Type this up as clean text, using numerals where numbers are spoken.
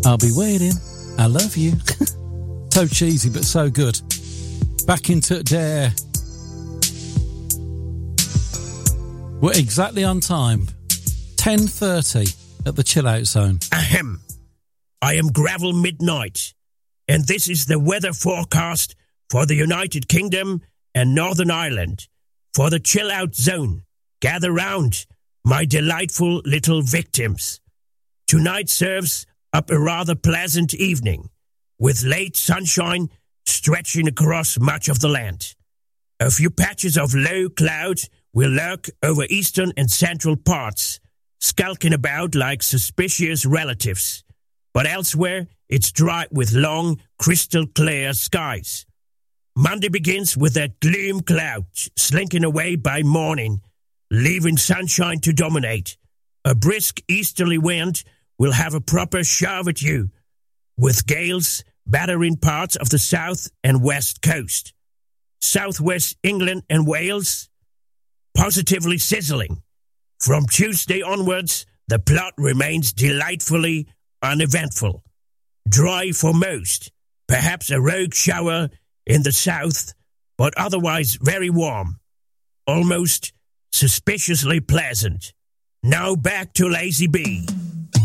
I'll be waiting. I love you. So cheesy, but so good. Back into Dare. We're exactly on time. 10:30 at the Chill Out Zone. Ahem. I am Gravel Midnight, and this is the weather forecast for the United Kingdom and Northern Ireland. For the Chill Out Zone, gather round, my delightful little victims. Tonight serves up a rather pleasant evening, with late sunshine stretching across much of the land. A few patches of low cloud will lurk over eastern and central parts, skulking about like suspicious relatives. But elsewhere, it's dry with long, crystal-clear skies. Monday begins with that gloom cloud slinking away by morning, leaving sunshine to dominate. A brisk easterly wind will have a proper shove at you, with gales battering parts of the south and west coast. Southwest England and Wales, positively sizzling. From Tuesday onwards, the plot remains delightfully uneventful. Dry for most, perhaps a rogue shower in the south, but otherwise very warm. Almost suspiciously pleasant. Now back to Lazy B.